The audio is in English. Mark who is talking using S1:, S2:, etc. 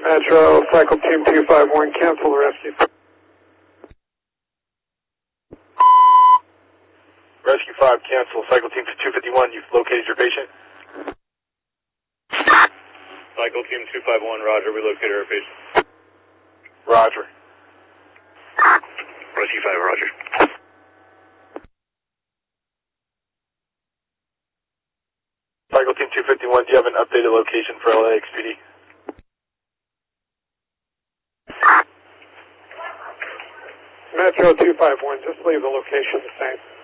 S1: Metro, Cycle Team 251, cancel the rescue.
S2: Rescue 5, cancel. Cycle Team 251, you've located your patient?
S3: Cycle Team 251, roger, we located our patient.
S2: Roger.
S3: Rescue 5, roger.
S2: Cycle Team 251, do you have an updated location for LAXPD?
S1: Metro 251, just leave the location the same.